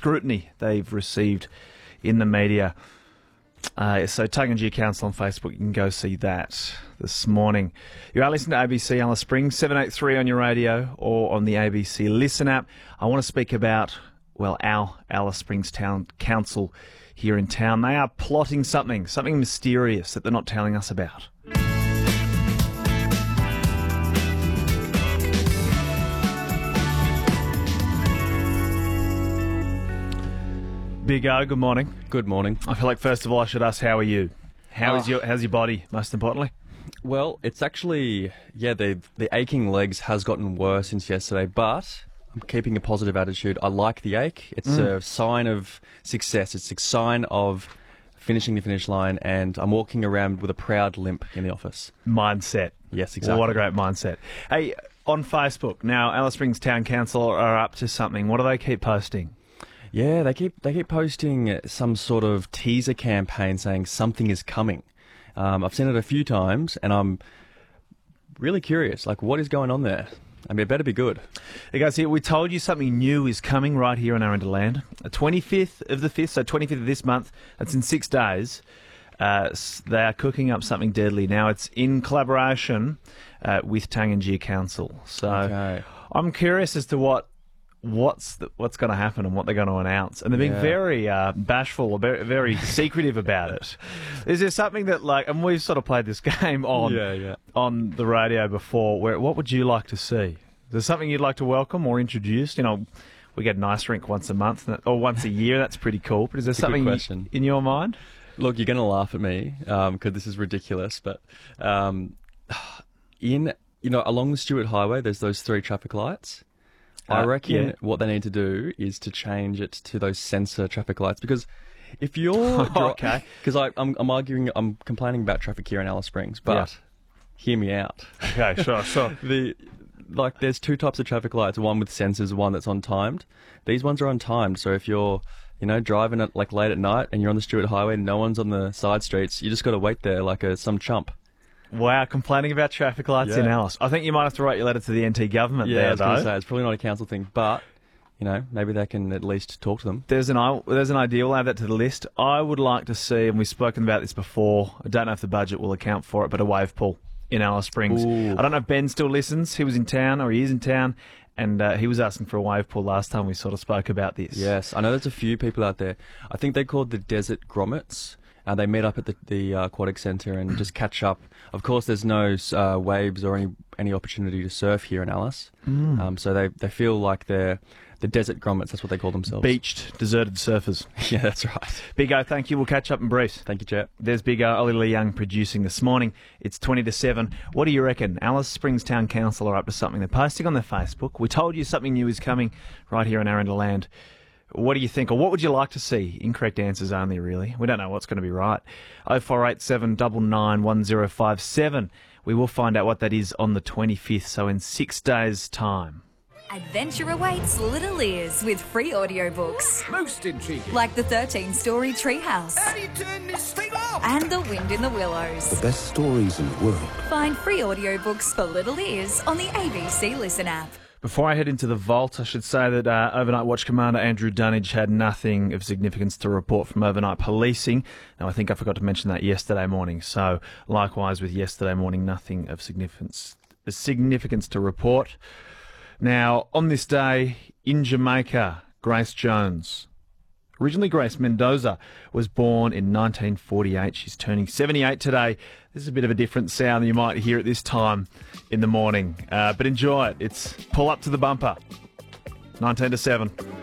scrutiny they've received in the media. So Tunga Council on Facebook, you can go see that this morning. You are listening to ABC Alice Springs, 783 on your radio or on the ABC Listen app. I want to speak about, well, our Alice Springs Town Council here in town. They are plotting something mysterious that they're not telling us about. Big O, good morning. Good morning. I feel like first of all I should ask, how are you? How's your body, most importantly? Well, it's actually, the aching legs has gotten worse since yesterday, but I'm keeping a positive attitude. I like the ache. It's a sign of success. It's a sign of finishing the finish line, and I'm walking around with a proud limp in the office. Mindset. Yes, exactly. Well, what a great mindset. Hey, on Facebook, now Alice Springs Town Council are up to something. What do they keep posting? Yeah, they keep posting some sort of teaser campaign saying something is coming. I've seen it a few times, and I'm really curious. Like, what is going on there? I mean, it better be good. Hey guys, here we told you something new is coming right here in Arundel Land. The 25th of the 5th, so 25th of this month. That's in 6 days. They are cooking up something deadly. Now, it's in collaboration with Tunga Council. So okay. I'm curious as to what's going to happen and what they're going to announce, and they're being very bashful or very secretive about it. Is there something that, like, and we've sort of played this game on the radio before, where what would you like to see? Is there something you'd like to welcome or introduce? You know, we get an ice rink once a month or once a year. That's pretty cool. But is there something in your mind? Look, you're going to laugh at me because this is ridiculous, but along the Stuart Highway, there's those 3 traffic lights. I reckon what they need to do is to change it to those sensor traffic lights, because if you're because I'm complaining about traffic here in Alice Springs, but hear me out. Okay, sure. There's 2 types of traffic lights, one with sensors, one that's untimed. These ones are untimed, so if you're driving it like late at night and you're on the Stuart Highway and no one's on the side streets, you just got to wait there like some chump. Wow, complaining about traffic lights in Alice. I think you might have to write your letter to the NT government there, though. Yeah, I was going to say, it's probably not a council thing, but, maybe they can at least talk to them. There's an idea. We'll add that to the list. I would like to see, and we've spoken about this before, I don't know if the budget will account for it, but a wave pool in Alice Springs. Ooh. I don't know if Ben still listens. He was in town, or he is in town, and he was asking for a wave pool last time we sort of spoke about this. Yes, I know there's a few people out there. I think they're called the Desert Grommets. They meet up at the Aquatic Centre and just catch up. Of course, there's no waves or any opportunity to surf here in Alice. So they feel like they're the Desert Grommets. That's what they call themselves. Beached, deserted surfers. Yeah, that's right. Big O, thank you. We'll catch up in brief. Thank you, Chet. There's Big O, Ollie Lee Young producing this morning. It's 20 to 7. What do you reckon? Alice Springs Town Council are up to something. They're posting on their Facebook. We told you something new is coming right here in Arundel Land. What do you think, or what would you like to see? Incorrect answers only, really. We don't know what's going to be right. 0487 99 1057. We will find out what that is on the 25th, so in 6 days' time. Adventure awaits little ears with free audiobooks. Most intriguing. Like the 13-story Treehouse. How do you turn this thing off? And The Wind in the Willows. The best stories in the world. Find free audiobooks for little ears on the ABC Listen app. Before I head into the vault, I should say that Overnight Watch Commander Andrew Dunnage had nothing of significance to report from overnight policing. Now, I think I forgot to mention that yesterday morning. So, likewise with yesterday morning, nothing of significance to report. Now, on this day in Jamaica, Grace Jones, originally Grace Mendoza, was born in 1948. She's turning 78 today. This is a bit of a different sound than you might hear at this time in the morning. But enjoy it. It's Pull Up to the Bumper, 19 to 7.